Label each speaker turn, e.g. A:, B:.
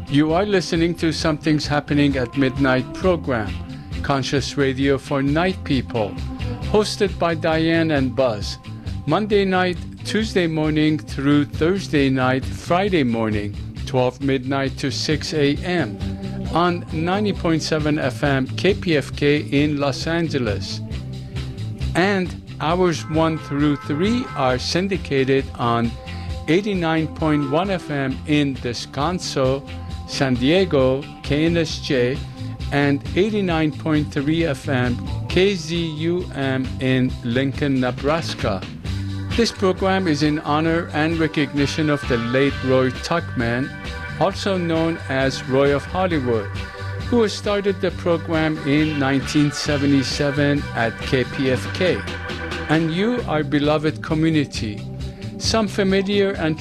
A: You are listening to Something's Happening at Midnight program, Conscious Radio for Night People, hosted by Diane and Buzz, Monday night, Tuesday morning through Thursday night, Friday morning, 12 midnight to 6 a.m. on 90.7 FM KPFK in Los Angeles. And hours 1 through 3 are syndicated on 89.1 FM in Descanso, San Diego, KNSJ, and 89.3 FM KZUM in Lincoln, Nebraska. This program is in honor and recognition of the late Roy Tuckman, also known as Roy of Hollywood, who started the program in 1977 at KPFK. And you, our beloved community, some familiar and